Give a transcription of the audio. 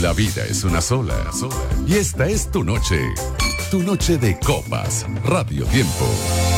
La vida es una sola. Y esta es tu noche. Tu noche de copas. Radio Tiempo.